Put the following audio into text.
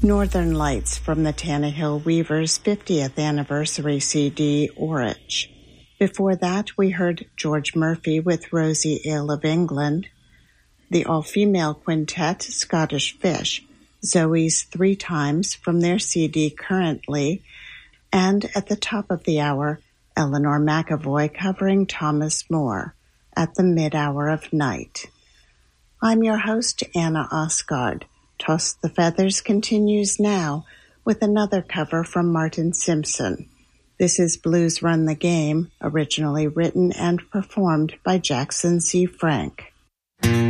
Northern Lights from the Tannehill Weavers' 50th anniversary CD, Orich. Before that, we heard George Murphy with Rosie Ale of England, the all-female quintet Scottish Fish, Zoe's Three Times from their CD Currently, and at the top of the hour, Eleanor McAvoy covering Thomas Moore at the mid-hour of night. I'm your host, Anna Osgard. Toss the Feathers continues now with another cover from Martin Simpson. This is Blues Run the Game, originally written and performed by Jackson C. Frank.